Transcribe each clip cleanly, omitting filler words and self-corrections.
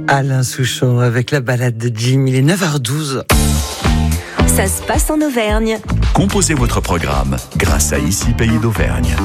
Alain Souchon avec la balade de Jim, il est 9h12. Ça se passe en Auvergne. Composez votre programme grâce à Ici Pays d'Auvergne.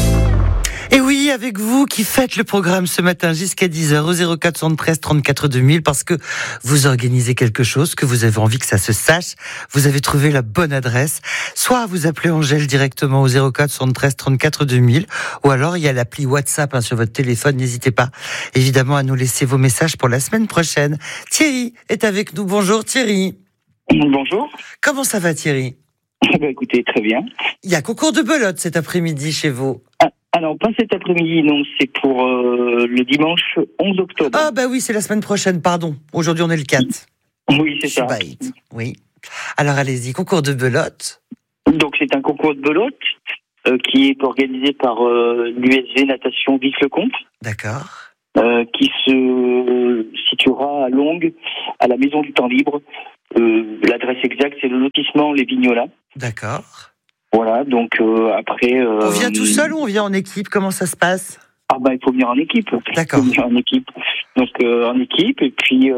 Et oui, avec vous qui faites le programme ce matin jusqu'à 10h au 04 73 34 2000 parce que vous organisez quelque chose, que vous avez envie que ça se sache. Vous avez trouvé la bonne adresse. Soit vous appelez Angèle directement au 04 73 34 2000 ou alors il y a l'appli WhatsApp sur votre téléphone. N'hésitez pas évidemment à nous laisser vos messages pour la semaine prochaine. Thierry est avec nous. Bonjour Thierry. Bonjour. Comment ça va Thierry ? Écoutez, très bien. Il y a concours de belote cet après-midi chez vous. Alors, pas cet après-midi, non, c'est pour le dimanche 11 octobre. Ah bah oui, c'est la semaine prochaine, pardon. Aujourd'hui, on est le 4. Oui, c'est ça. Oui. Alors, allez-y, concours de belote. Donc, c'est un concours de belote qui est organisé par l'USV Natation Vic-le-Comte. D'accord. Qui se situera à Longues, à la Maison du Temps Libre. L'adresse exacte, c'est le lotissement Les Vignolats. D'accord. Voilà, donc après... on vient tout seul ou on vient en équipe ? Comment ça se passe ? Il faut venir en équipe. D'accord. Il faut venir en équipe. Donc en équipe, et puis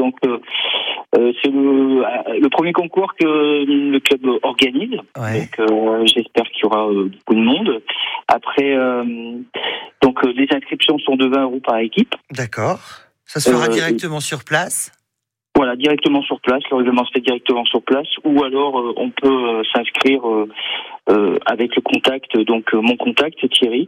c'est le premier concours que le club organise. Ouais. Donc j'espère qu'il y aura beaucoup de monde. Après, donc les inscriptions sont de 20 € par équipe. D'accord. Ça se fera directement sur place ? Voilà, directement sur place. Le règlement se fait directement sur place. Ou alors, on peut s'inscrire avec le contact. Donc, mon contact, c'est Thierry.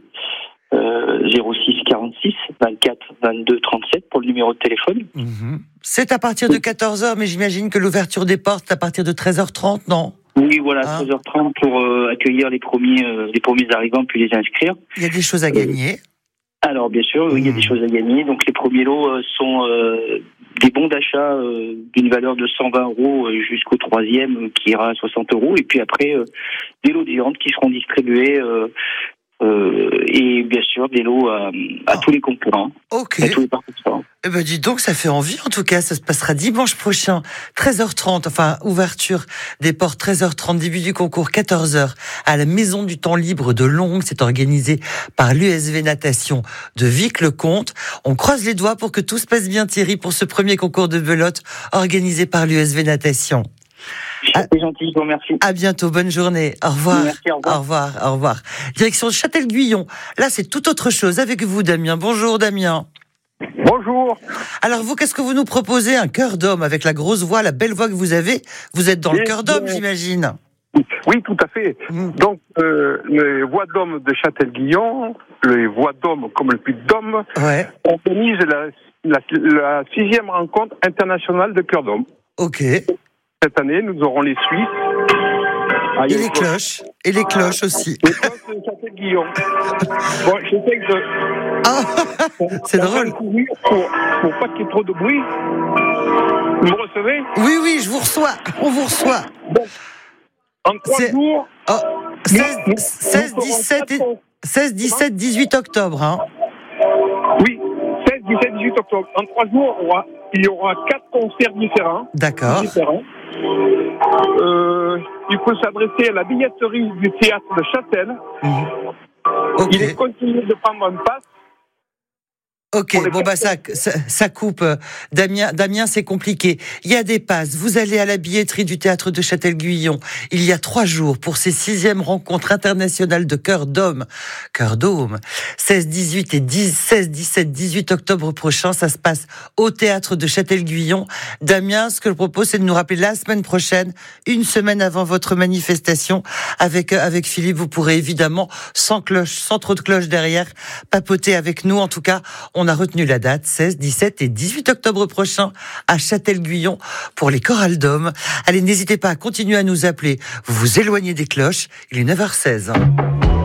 06 46 24 22 37 pour le numéro de téléphone. Mm-hmm. C'est à partir de 14h, mais j'imagine que l'ouverture des portes est à partir de 13h30, non ? Oui, voilà, 13h30 pour accueillir les premiers arrivants puis les inscrire. Il y a des choses à gagner. Alors, bien sûr, oui, il y a des choses à gagner. Donc, les premiers lots sont des bons d'achat d'une valeur de 120 € jusqu'au troisième qui ira à 60 €. Et puis après, des lots de viande qui seront distribués et bien sûr des lots à tous les concurrents. Ok. À tous les participants. Eh ben dis donc, ça fait envie en tout cas. Ça se passera dimanche prochain, 13h30, enfin ouverture des portes 13h30, début du concours 14h à la Maison du Temps Libre de Longues. C'est organisé par l'USV Natation de Vic-le-Comte. On croise les doigts pour que tout se passe bien Thierry pour ce premier concours de belote organisé par l'USV Natation. C'est gentil, je vous remercie. À bientôt, bonne journée. Au revoir. Merci, au revoir. Au revoir. Direction Châtel-Guyon. Là, c'est tout autre chose avec vous, Damien. Bonjour, Damien. Bonjour. Alors vous, qu'est-ce que vous nous proposez ? Un cœur d'homme avec la grosse voix, la belle voix que vous avez. Vous êtes dans le cœur d'homme, j'imagine. Oui, tout à fait. Donc, les voix d'homme de Châtel-Guyon, les voix d'homme comme le Puy-de-Dôme, organisent la 6e rencontre internationale de cœur d'homme. Ok. Cette année, nous aurons les Suisses. Et les cloches. Et les cloches aussi. Les cloches de Châtel-Guyon. Bon, j'essaie de... c'est drôle. Pour pas qu'il y ait trop de bruit. Vous me recevez ? Oui, je vous reçois. On vous reçoit. Bon. En 3 jours... 16, 17, 18 octobre. Hein. Oui, 16, 17, 18 octobre. En 3 jours, il y aura 4 concerts différents. D'accord. Il faut s'adresser à la billetterie du théâtre de Châtel. Okay. Il est conseillé de prendre un pass. Ok, bon ça coupe. Damien, c'est compliqué. Il y a des passes. Vous allez à la billetterie du théâtre de Châtel-Guyon. Il y a 3 jours pour ces 6e rencontres internationales de cœur d'homme. 16, 17, 18 octobre prochain. Ça se passe au théâtre de Châtel-Guyon. Damien, ce que je propose, c'est de nous rappeler la semaine prochaine, une semaine avant votre manifestation. Avec Philippe, vous pourrez évidemment, sans trop de cloches derrière, papoter avec nous. En tout cas, on a retenu la date, 16, 17 et 18 octobre prochain à Châtel-Guyon pour les chorales d'hommes. Allez, n'hésitez pas à continuer à nous appeler. Vous vous éloignez des cloches. Il est 9h16.